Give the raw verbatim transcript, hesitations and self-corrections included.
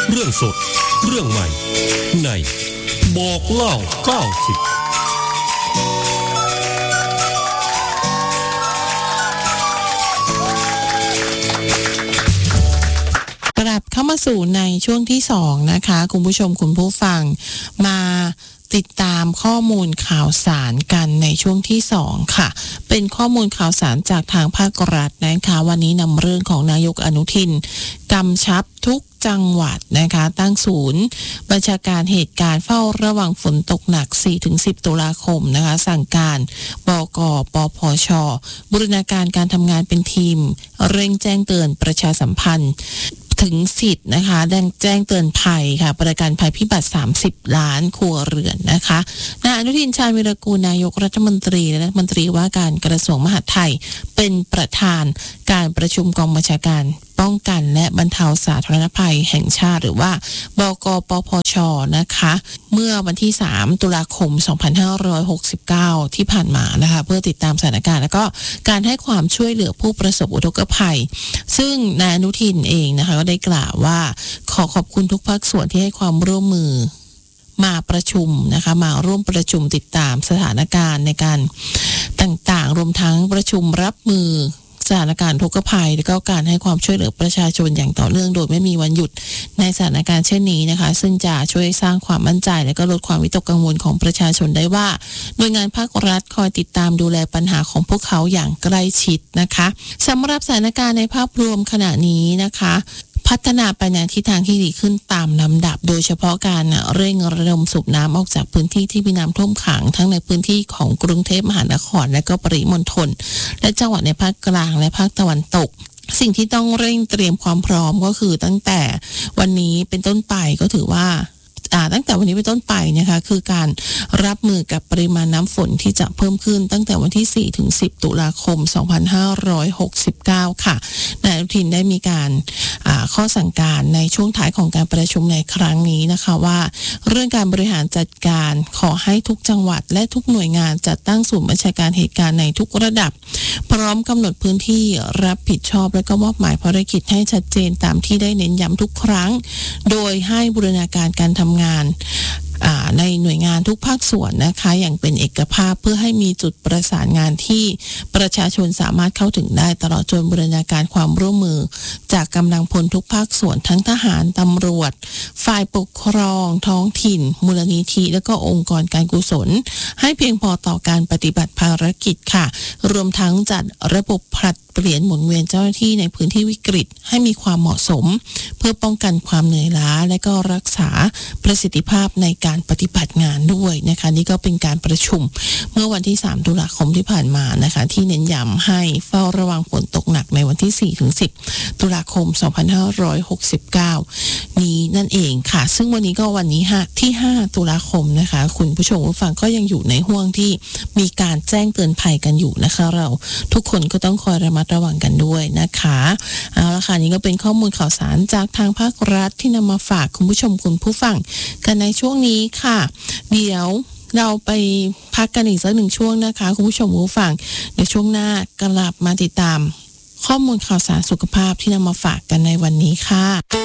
เรื่องสดเรื่องใหม่ในบอกเล่าเก้าสิบกลับเข้ามาสู่ในช่วงที่สองนะคะคุณผู้ชมคุณผู้ฟังมาติดตามข้อมูลข่าวสารกันในช่วงที่สองค่ะเป็นข้อมูลข่าวสารจากทางภาครัฐนะคะวันนี้นำเรื่องของนายกอนุทินกำชับทุกจังหวัดนะคะตั้งศูนย์บัญชาการเหตุการณ์เฝ้าระวังฝนตกหนัก สี่ถึงสิบ ตุลาคมนะคะสั่งการบก.ปภช.บูรณาการการทำงานเป็นทีมเร่งแจ้งเตือนประชาสัมพันธ์ถึงสิทธิ์นะคะแจ้งเตือนภัยค่ะประกันภัยพิบัติสามสิบล้านครัวเรือนนะคะนายอนุทินชาญวิรากูลนายกรัฐมนตรีและรัฐมนตรีว่าการกระทรวงมหาดไทยเป็นประธานการประชุมกองบัญชาการป้องกันและบรรเทาสาธารณภัยแห่งชาติหรือว่าบก.ปภช.นะคะเมื่อวันที่สามตุลาคมสองพันห้าร้อยหกสิบเก้าที่ผ่านมานะคะเพื่อติดตามสถานการณ์แล้วก็การให้ความช่วยเหลือผู้ประสบอุทกภัยซึ่งนายอนุทินเองนะคะก็ได้กล่าวว่าขอขอบคุณทุกภาคส่วนที่ให้ความร่วมมือมาประชุมนะคะมาร่วมประชุมติดตามสถานการณ์ในการต่างๆรวมทั้งประชุมรับมือสถานการณ์ทุกภัยและก็การให้ความช่วยเหลือประชาชนอย่างต่อเนื่องโดยไม่มีวันหยุดในสถานการณ์เช่นนี้นะคะซึ่งจะช่วยสร้างความมั่นใจและก็ลดความวิตกกังวลของประชาชนได้ว่าหน่วยงานภาครัฐคอยติดตามดูแลปัญหาของพวกเขาอย่างใกล้ชิดนะคะสำหรับสถานการณ์ในภาพรวมขณะนี้นะคะพัฒนาไปในทิศทางที่ดีขึ้นตามลำดับโดยเฉพาะการเร่งระดมสูบน้ำออกจากพื้นที่ที่มีน้ำท่วมขังทั้งในพื้นที่ของกรุงเทพมหานครและก็ปริมณฑลและจังหวัดในภาคกลางและภาคตะวันตกสิ่งที่ต้องเร่งเตรียมความพร้อมก็คือตั้งแต่วันนี้เป็นต้นไปก็ถือว่าตั้งแต่วันนี้เป็นต้นไปนะคะคือการรับมือกับปริมาณน้ำฝนที่จะเพิ่มขึ้นตั้งแต่วันที่ สี่ถึงสิบ ตุลาคม สองพันห้าร้อยหกสิบเก้า ค่ะนายอนุทินได้มีการข้อสั่งการในช่วงท้ายของการประชุมในครั้งนี้นะคะว่าเรื่องการบริหารจัดการขอให้ทุกจังหวัดและทุกหน่วยงานจัดตั้งศูนย์บัญชาการเหตุการณ์ในทุกระดับพร้อมกำหนดพื้นที่รับผิดชอบและก็มอบหมายภารกิจให้ชัดเจนตามที่ได้เน้นย้ำทุกครั้งโดยให้บูรณาการการทำงานในหน่วยงานทุกภาคส่วนนะคะอย่างเป็นเอกภาพเพื่อให้มีจุดประสานงานที่ประชาชนสามารถเข้าถึงได้ตลอดจนบูรณาการความร่วมมือจากกำลังพลทุกภาคส่วนทั้งทหารตำรวจฝ่ายปกครองท้องถิ่นมูลนิธิและก็องค์กรการกุศลให้เพียงพอต่อการปฏิบัติภารกิจค่ะรวมทั้งจัดระบบผลัดเปลี่ยนหมุนเวียนเจ้าหน้าที่ในพื้นที่วิกฤตให้มีความเหมาะสมเพื่อป้องกันความเหนื่อยล้าและก็รักษาประสิทธิภาพในการปฏิบัติงานด้วยนะคะนี่ก็เป็นการประชุมเมื่อวันที่สามตุลาคมที่ผ่านมานะคะที่เน้นย้ำให้เฝ้าระวังฝนตกหนักในวันที่ สี่ถึงสิบ ตุลาคม สองพันห้าร้อยหกสิบเก้า นี้นั่นเองค่ะซึ่งวันนี้ก็วันนี้ที่ห้าตุลาคมนะคะคุณผู้ชมผู้ฟังก็ยังอยู่ในห่วงที่มีการแจ้งเตือนภัยกันอยู่นะคะเราทุกคนก็ต้องคอยระมัดระวังกันด้วยนะคะเอาละค่ะนี่ก็เป็นข้อมูลข่าวสารจากทางภาครัฐที่นำมาฝากคุณผู้ชมคุณผู้ฟังกันในช่วงนี้ค่ะเดี๋ยวเราไปพักกันอีกสักหนึ่งช่วงนะคะคุณผู้ชมผู้ฟังในช่วงหน้ากลับมาติดตามข้อมูลข่าวสารสุขภาพที่นำมาฝากกันในวันนี้ค่ะ